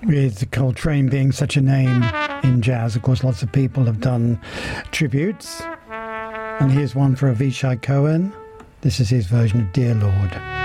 With Coltrane being such a name in jazz, of course, lots of people have done tributes. And here's one for Avishai Cohen. This is his version of Dear Lord.